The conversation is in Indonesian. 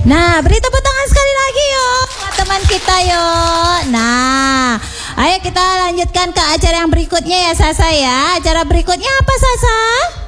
Nah, beri tepuk tangan sekali lagi yuk buat teman kita yuk. Nah, ayo kita lanjutkan ke acara yang berikutnya ya Sasa ya. Acara berikutnya apa Sasa?